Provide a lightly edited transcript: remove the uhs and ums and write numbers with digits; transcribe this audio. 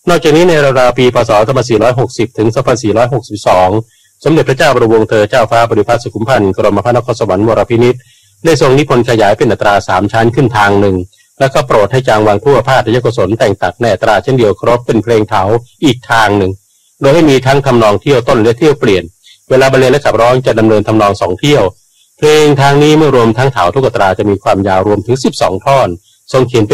นอกจากนี้ในราวๆปีพ.ศ. 2460 ถึง 2462 สมเด็จพระเจ้าบรมวงศ์เธอเจ้าฟ้าบริพัตรสุขุมพันธ์กรมพระนครสวรรค์วรพินิจได้ทรงนิพนธ์ขยายเป็นอัตรา3ชั้นขึ้นทางหนึ่งแล้วก็โปรดให้จางวางทั่วพาทยกุศลแต่งตัดในอัตราเช่นเดียวครบเป็นเพลงเถาอีกทางหนึ่งโดยให้มีทั้งทำนองเที่ยวต้นและเที่ยวเปลี่ยนเวลาบรรเลงและขับร้องจะดำเนินทำนอง2เที่ยวเพลงทางนี้เมื่อรวมทั้งเถาทุกอัตราจะมีความยาวรวมถึง12ท่อนทรงเขียน